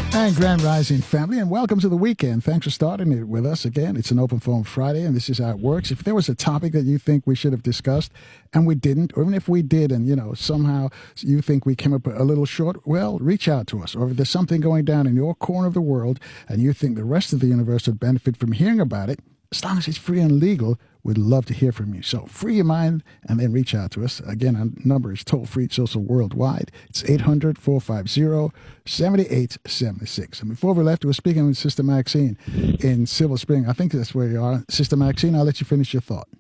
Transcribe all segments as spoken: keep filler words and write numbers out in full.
And Grand Rising family, and welcome to the weekend. Thanks for starting it with us again. It's an Open Forum Friday, and this is how it works. If there was a topic that you think we should have discussed and we didn't, or even if we did and, you know, somehow you think we came up a little short, well, reach out to us. Or if there's something going down in your corner of the world and you think the rest of the universe would benefit from hearing about it, as long as it's free and legal, we'd love to hear from you. So free your mind and then reach out to us. Again, our number is toll-free. It's also worldwide. It's eight hundred, four five zero, seven eight seven six. And before we left, we were speaking with Sister Maxine in Silver Spring. I think that's where you are. Sister Maxine, I'll let you finish your thought.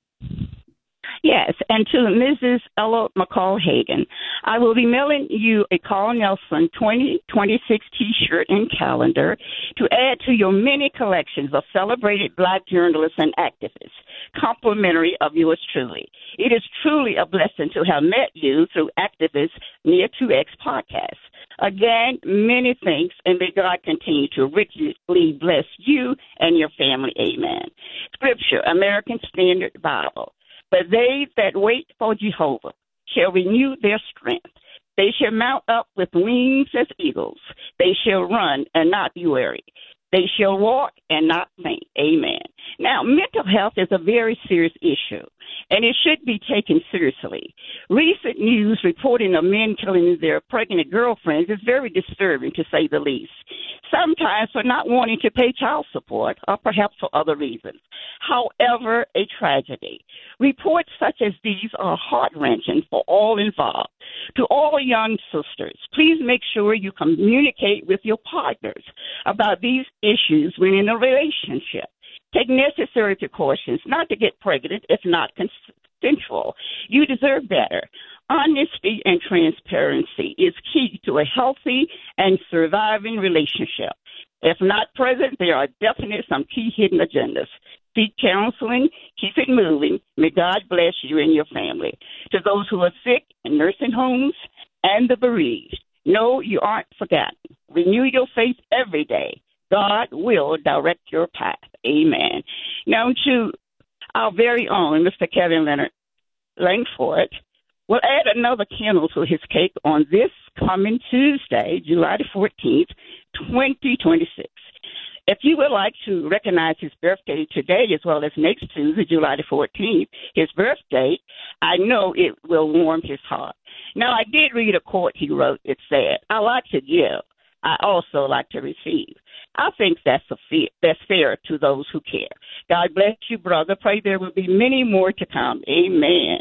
Yes, and to Missus Ella McCall Hagan, I will be mailing you a Carl Nelson twenty twenty-six T-shirt and calendar to add to your many collections of celebrated Black journalists and activists, complimentary of yours truly. It is truly a blessing to have met you through Activists Near two X podcast. Again, many thanks, and may God continue to richly bless you and your family. Amen. Scripture, American Standard Bible. But they that wait for Jehovah shall renew their strength. They shall mount up with wings as eagles. They shall run and not be weary. They shall walk and not faint. Amen. Now, mental health is a very serious issue, and it should be taken seriously. Recent news reporting of men killing their pregnant girlfriends is very disturbing, to say the least, sometimes for not wanting to pay child support or perhaps for other reasons. However, a tragedy. Reports such as these are heart-wrenching for all involved. To all young sisters, please make sure you communicate with your partners about these issues when in a relationship. Take necessary precautions not to get pregnant if not consensual. You deserve better. Honesty and transparency is key to a healthy and surviving relationship. If not present, there are definitely some key hidden agendas. Seek counseling. Keep it moving. May God bless you and your family. To those who are sick in nursing homes and the bereaved, know you aren't forgotten. Renew your faith every day. God will direct your path. Amen. Now to our very own Mister Kevin Leonard Langford, will add another candle to his cake on this coming Tuesday, July the fourteenth, twenty twenty-six. If you would like to recognize his birthday today as well as next Tuesday, July the fourteenth, his birthday, I know it will warm his heart. Now, I did read a quote he wrote. It said, I like to give. I also like to receive. I think that's a fair, that's fair to those who care. God bless you, brother. Pray there will be many more to come. Amen.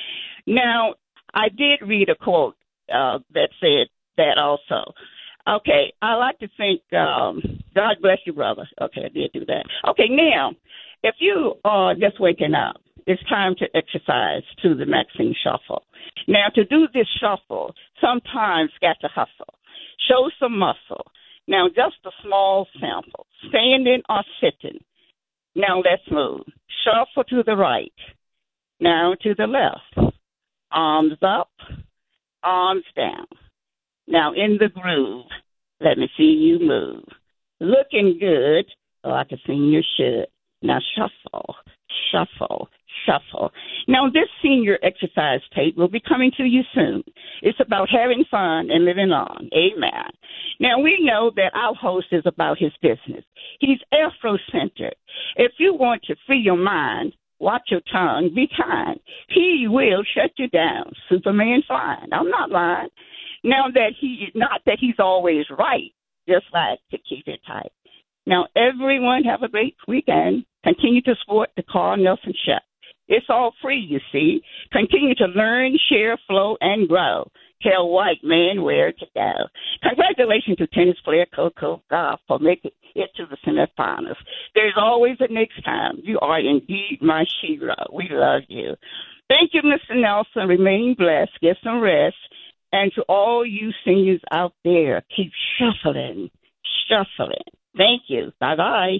Now, I did read a quote uh, that said that also. Okay, I like to think, um, God bless you, brother. Okay, I did do that. Okay, now, if you are just waking up, it's time to exercise to the Maxine Shuffle. Now, to do this shuffle, sometimes got to hustle. Show some muscle. Now, just a small sample, standing or sitting. Now, let's move. Shuffle to the right. Now to the left. Arms up, arms down. Now, in the groove, let me see you move. Looking good, like a senior should. Now, shuffle, shuffle, shuffle. Now, this senior exercise tape will be coming to you soon. It's about having fun and living on. Amen. Now, we know that our host is about his business. He's Afro-centered. If you want to free your mind, watch your tongue, be kind. He will shut you down. Superman fine. I'm not lying. Now that he, not that he's always right, just like to keep it tight. Now, everyone have a great weekend. Continue to support the Carl Nelson Show. It's all free, you see. Continue to learn, share, flow, and grow. Tell white man where to go. Congratulations to tennis player Coco Gauff for making it to the semifinals. There's always a next time. You are indeed my hero. We love you. Thank you, Mister Nelson. Remain blessed. Get some rest. And to all you seniors out there, keep shuffling, shuffling. Thank you. Bye-bye.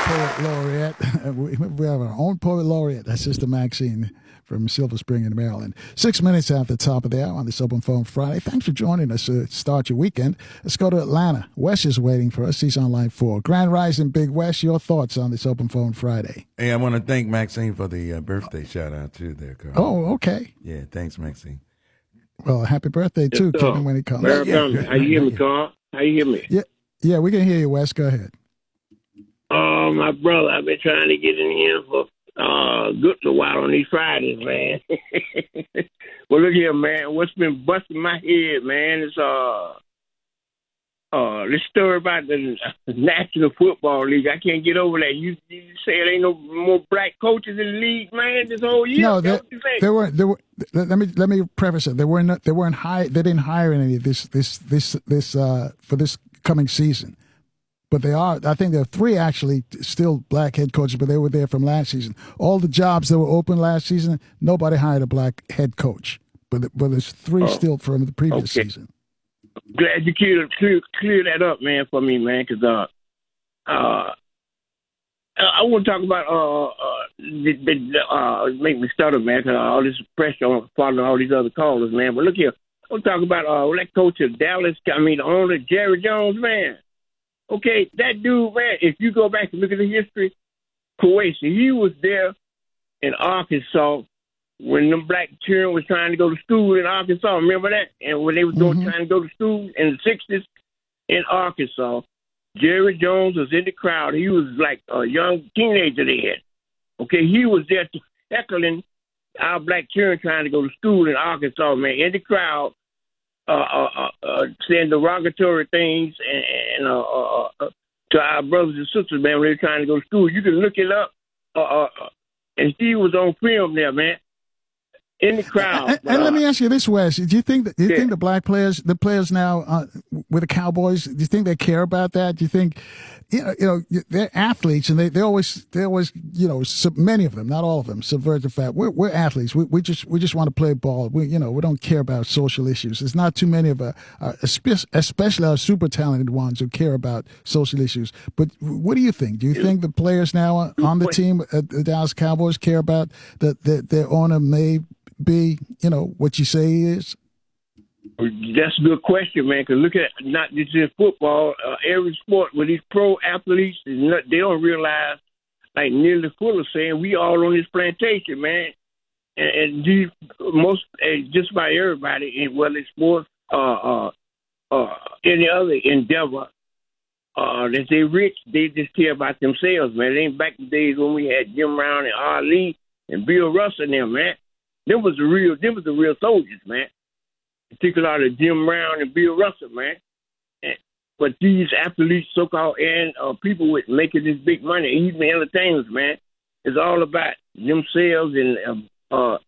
poet laureate. We we have our own poet laureate. That's Sister Maxine from Silver Spring in Maryland. Six minutes after the top of the hour on this Open Phone Friday. Thanks for joining us to start your weekend. Let's go to Atlanta. Wes is waiting for us. He's on line four. Grand Rising, Big Wes, your thoughts on this Open Phone Friday? Hey, I want to thank Maxine for the uh, birthday shout-out, too, there, Carl. Oh, okay. Yeah, thanks, Maxine. Well, happy birthday, too, yes, Kevin, when he comes. Well done. How you hear me, Carl? How you hear me? Yeah, yeah, we can hear you, Wes. Go ahead. Oh, my brother, I've been trying to get in here for uh, good a while on these Fridays, man. Well, look here, man. What's been busting my head, man, is uh, uh, this story about the National Football League. I can't get over that. You, you say there ain't no more black coaches in the league, man, this whole year. No, there, there were there were. Let me let me preface it. They weren't they weren't high. They didn't hire any this this this this uh for this coming season. But they are, I think there are three actually still black head coaches, but they were there from last season. All the jobs that were open last season, nobody hired a black head coach. But but there's three oh, still from the previous okay. season. Glad you cleared clear, clear that up, man, for me, man, because uh, uh, I want to talk about, uh, uh, the, the, uh, make me stutter, man, because all this pressure on following all these other callers, man. But look here, I want to talk about uh, that coach of Dallas, I mean, the owner, Jerry Jones, man. Okay, that dude, man, if you go back and look at the history, Kuwaisi, he was there in Arkansas when them black children was trying to go to school in Arkansas. Remember that? And when they was going mm-hmm. trying to go to school in the sixties in Arkansas, Jerry Jones was in the crowd. He was like a young teenager then. Okay, he was there heckling our black children trying to go to school in Arkansas, man, in the crowd. Uh, uh, uh, saying derogatory things and, and uh, uh, uh, to our brothers and sisters, man, when they're trying to go to school. You can look it up. Uh, uh, and he was on film there, man, in the crowd. And, and uh, let me ask you this, Wes: do you think that, do you yeah. think the black players, the players now uh, with the Cowboys, do you think they care about that? Do you think, you know, you know they're athletes and they, they always they always you know sub, many of them, not all of them, subvert the fact we're we're athletes. We we just we just want to play ball. We you know we don't care about social issues. There's not too many of a, uh, especially our super talented ones who care about social issues. But what do you think? Do you think the players now on the team at the Dallas Cowboys care about that that their owner may be, you know, what you say he is? That's a good question, man, because look at not just in football, uh, every sport with these pro athletes, not, they don't realize, like Neely Fuller saying, we all on this plantation, man. And, and these, most, uh, just about everybody, whether it's sports, uh, uh, uh, any other endeavor, uh, that they rich, they just care about themselves, man. It ain't back in the days when we had Jim Brown and Ali and Bill Russell and them, man. Them was the real, them was the real soldiers, man. Particularly Jim Brown and Bill Russell, man. And, but these athletes, so-called, and uh, people with making this big money, even entertainers, man, it's all about themselves and uh, uh,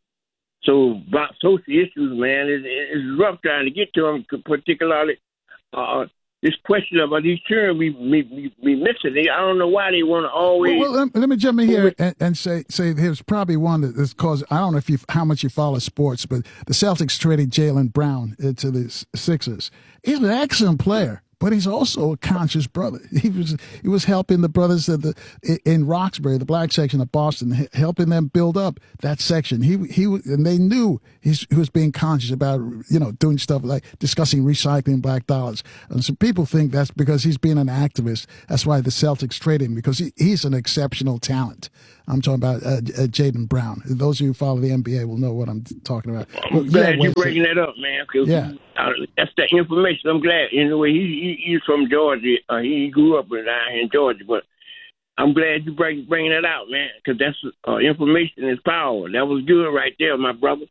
so about social issues, man. It's, it's rough trying to get to them, particularly uh, this question about these children we we, we, we missing. They, I don't know why they want to always. Well, well let, let me jump in here and, and say say there's probably one that is caused. I don't know if you how much you follow sports, but the Celtics traded Jaylen Brown to the Sixers. He's an excellent player, but he's also a conscious brother. He was he was helping the brothers at the in Roxbury, the black section of Boston, helping them build up that section. He he and they knew he's, he was being conscious about, you know, doing stuff like discussing recycling black dollars. And some people think that's because he's being an activist. That's why the Celtics traded him, because he, he's an exceptional talent. I'm talking about uh, uh, Jaylen Brown. Those of you who follow the N B A will know what I'm talking about. I'm well, glad yeah, you're breaking that up, man. Yeah. Uh, that's the information. I'm glad. Anyway, he, he he's from Georgia. Uh, he grew up in, uh, in Georgia, but I'm glad you bring bringing that out, man, because that's uh, information is power. That was good right there, my brother.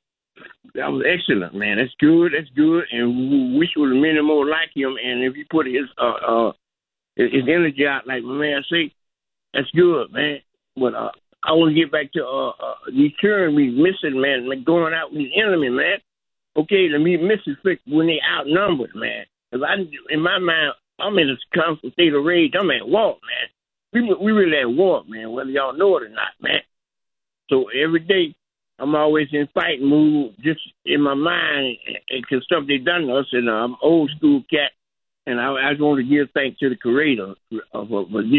That was excellent, man. That's good. That's good. And we wish there was many more like him. And if you put his uh, uh his energy out, like my man say, that's good, man. But uh, I want to get back to uh, uh, these children we missing, man, like going out with the enemy, man. Okay, let me missing when they outnumbered, man. Because I, in my mind, I'm in a constant state of rage. I'm at war, man. We we really at war, man, whether y'all know it or not, man. So every day, I'm always in fighting mood, just in my mind, because stuff they done to us, and uh, I'm old school cat, and I, I just want to give thanks to the Creator for, for this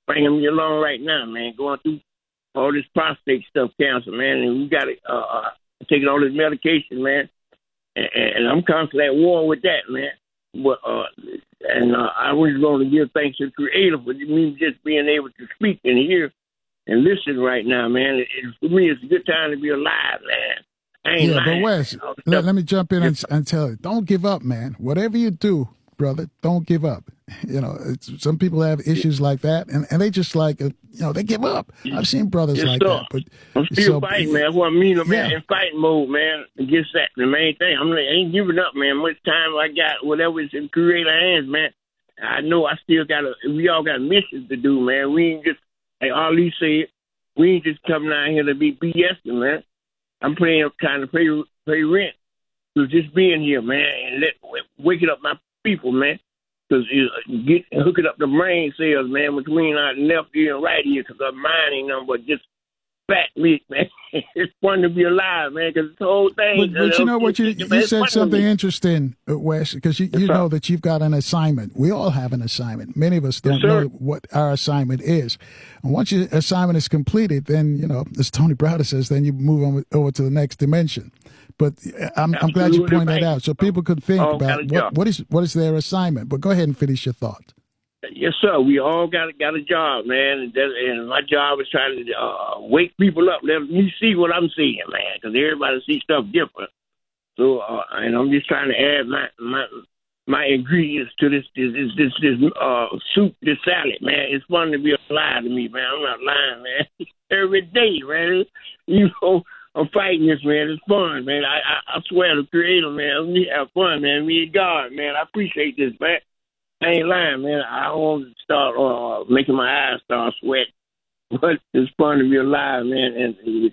bringing me along right now, man. Going through all this prostate stuff, cancer, man, and we got to uh, uh, taking all this medication, man. And, and I'm constantly at war with that, man. But uh, and uh, I was going to give thanks to the Creator for me just being able to speak and hear and listen right now, man. It, it, for me, it's a good time to be alive, man. I ain't yeah, lying. but Wes, let, let me jump in and, and tell you, don't give up, man. Whatever you do, brother, don't give up. You know, it's, some people have issues like that, and, and they just like, uh, you know, they give up. I've seen brothers yes, like sir. that. But I'm still so, fighting, man. That's what I mean, man. Yeah. In fighting mode, man. Against that, the main thing. I'm like, I ain't giving up, man. Much time I got, whatever is in Creator hands, man. I know I still got a, we all got missions to do, man. We ain't just, like Ali said, we ain't just coming out here to be BSing, man. I'm playing, trying to pay, pay rent. So just being here, man, and let, waking up my people, man. Because get hooking up the brain cells, man, between our left ear and right ear, because our mind ain't nothing but just fat meat, man. It's fun to be alive, man, because the whole thing. But, but you know what? You, you said something interesting, Wes, because you, you know that you've got an assignment. We all have an assignment. Many of us don't yes, know what our assignment is. And once your assignment is completed, then, you know, as Tony Browder says, then you move on over to the next dimension. But I'm, I'm glad you pointed that out, so people could think all about what, what is what is their assignment. But go ahead and finish your thought. Yes, sir. We all got got a job, man, and, that, and my job is trying to uh, wake people up, let me see what I'm seeing, man, because everybody sees stuff different. So, uh, and I'm just trying to add my my my ingredients to this this this this uh, soup, this salad, man. It's fun to be alive to me, man. I'm not lying, man. Every day, man. You know. I'm fighting this, man. It's fun, man. I, I I swear to the Creator, man. We have fun, man. Me and God, man. I appreciate this, man. I ain't lying, man. I don't want to start uh, making my eyes start sweat. But it's fun to be alive, man. And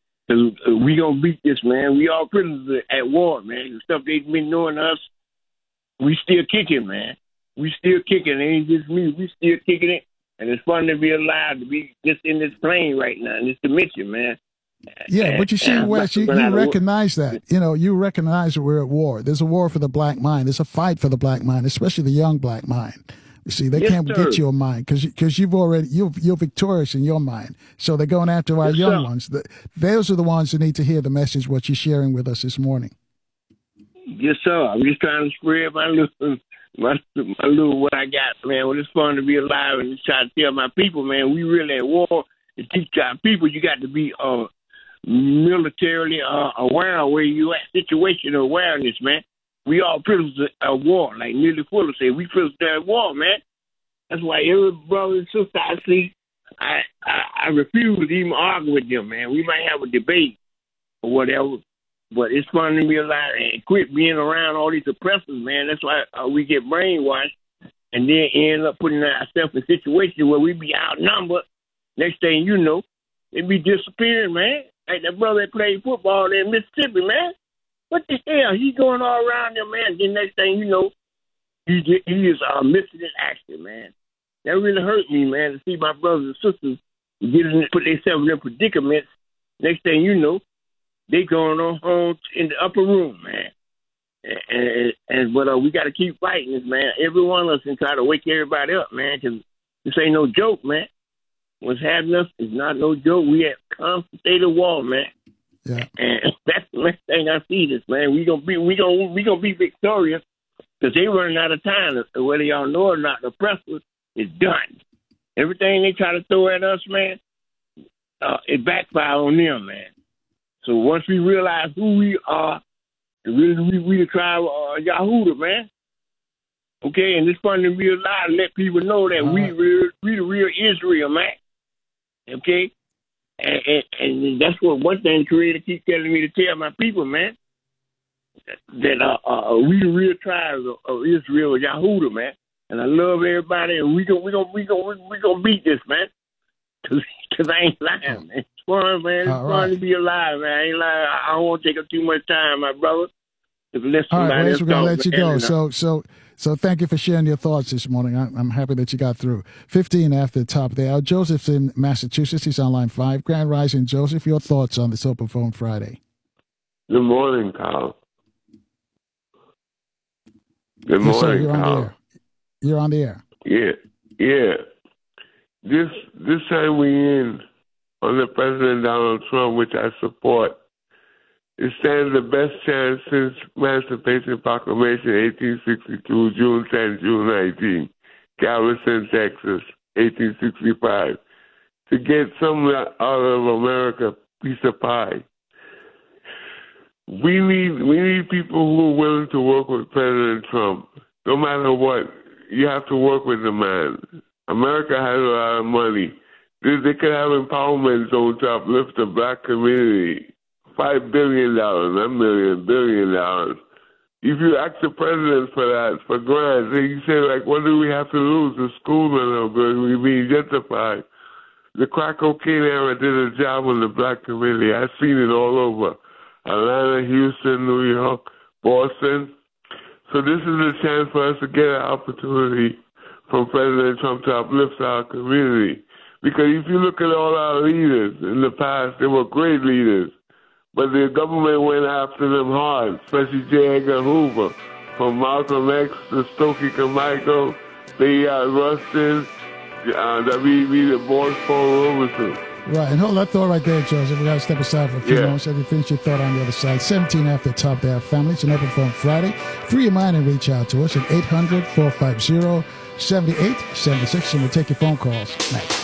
uh, we going to beat this, man. We all prisoners at war, man. The stuff they've been doing to us, we still kicking, man. We still kicking. It ain't just me. We still kicking it. And it's fun to be alive, to be just in this plane right now, in this dimension, man. Yeah, but you see, Wes, you, you recognize that. You know, you recognize that we're at war. There's a war for the black mind. There's a fight for the black mind, especially the young black mind. You see, they yes, can't sir. get your mind because because you've already you're you're victorious in your mind. So they're going after our yes, young sir. ones. The, those are the ones that need to hear the message what you're sharing with us this morning. Yes, sir. I'm just trying to spread my little my, my little what I got, man. Well, it's fun to be alive and just try to tell my people, man, we really at war. To teach our people, you got to be uh. militarily uh, aware of where you at, situational awareness, man. We all prisoners of war, like Neely Fuller said. We prisoners of war, man. That's why every brother and sister I see, I, I I refuse to even argue with them, man. We might have a debate or whatever, but it's fun to be alive and quit being around all these oppressors, man. That's why uh, we get brainwashed and then end up putting ourselves in situations where we be outnumbered. Next thing you know, they be disappearing, man. Like that brother that played football there in Mississippi, man. What the hell? He's going all around there, man. Then next thing you know, he he is uh, missing in action, man. That really hurt me, man, to see my brothers and sisters get in, put themselves in predicaments. Next thing you know, they going on home in the upper room, man. And, and, and but uh, we got to keep fighting this, man. Every one of us can try to wake everybody up, man, because this ain't no joke, man. What's happening us is not no joke. We at constant state of war, man. Yeah. And that's the next thing I see this, man. We gonna be we gonna we gonna be victorious because they running out of time. Whether y'all know or not, the press is done. Everything they try to throw at us, man, uh, it backfire on them, man. So once we realize who we are, really we we the tribe of Yahudah, man. Okay, and it's fun to be alive and let people know that All we right. real, we the real Israel, man. Okay, and, and, and that's what one thing the Creator keeps telling me to tell my people, man. That uh, uh, we the real tribes of, of Israel, Yahudah, man. And I love everybody, and we gonna we gonna we gonna we gonna beat this, man. Cause, Cause I ain't lying, man. It's fun, man. It's All fun right. to be alive, man. I ain't lying. I don't want to take up too much time, my brother. All right, Wes, we're gonna let you go. So, so, so, thank you for sharing your thoughts this morning. I'm, I'm happy that you got through. Fifteen after the top of the hour. Joseph's in Massachusetts. He's on line five. Grand Rising, Joseph. Your thoughts on this Open Phone Friday? Good morning, Kyle. Good yes, morning, sir, you're Kyle. On the air. You're on the air. Yeah, yeah. this this time we in under President Donald Trump, which I support, it stands the best chance since Emancipation Proclamation eighteen sixty-two, June tenth, June nineteenth, Galveston, Texas, eighteen sixty-five, to get some out of America piece of pie. We need we need people who are willing to work with President Trump. No matter what, you have to work with the man. America has a lot of money. They, they could have empowerment zones to uplift the black community. Five billion dollars, not million, billion dollars. If you ask the president for that, for grants, he say, like, what do we have to lose? The schools are no good. We're being gentrified. The crack cocaine era did a job on the black community. I've seen it all over. Atlanta, Houston, New York, Boston. So this is a chance for us to get an opportunity from President Trump to uplift our community. Because if you look at all our leaders in the past, they were great leaders. But the government went after them hard, especially J. Edgar Hoover. From Malcolm X to Stokely Carmichael, they uh, Rustin, uh, W E B. Du Bois, Paul Robeson. Right, and hold that thought right there, Joseph. We got to step aside for a few Yeah. moments. Let me finish your thought on the other side. seventeen after top there, family. It's an open phone Friday. Free your mind and reach out to us at eight hundred, four five zero, seven eight seven six, and we'll take your phone calls next.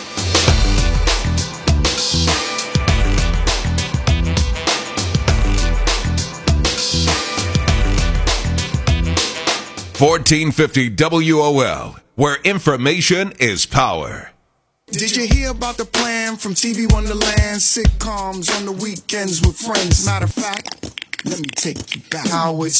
fourteen fifty W O L, where information is power. Did you hear about the plan from T V Wonderland? Sitcoms on the weekends with friends. Matter of fact, let me take you back. How it